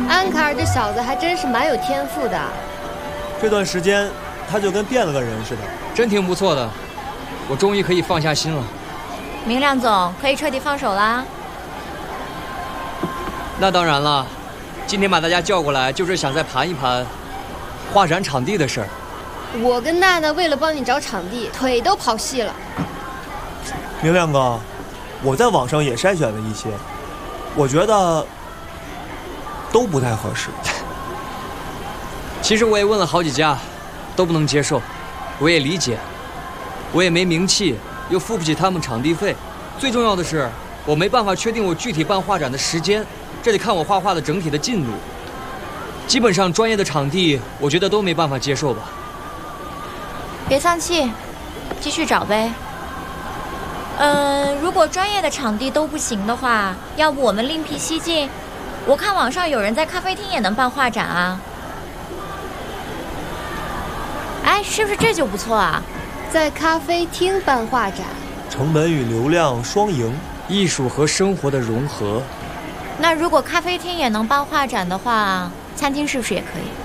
安卡尔这小子还真是蛮有天赋的。 这段时间他就跟变了个人似的， 真挺不错的。我终于可以放下心了。 明亮总可以彻底放手啦。 那当然了，今天把大家叫过来就是想再盘一盘画展场地的事儿。 我跟娜娜为了帮你找场地，腿都跑细了。 明亮哥，我在网上也筛选了一些，我觉得都不太合适。 其实我也问了好几家，都不能接受。我也理解，我也没名气，又付不起他们场地费。最重要的是，我没办法确定我具体办画展的时间，这得看我画画的整体的进度。基本上专业的场地，我觉得都没办法接受吧。 别丧气，继续找呗。如果专业的场地都不行的话，要不我们另辟蹊径？我看网上有人在咖啡厅也能办画展啊。哎，是不是这就不错啊？ 在咖啡厅办画展， 成本与流量双赢， 艺术和生活的融合。 那如果咖啡厅也能办画展的话，餐厅是不是也可以？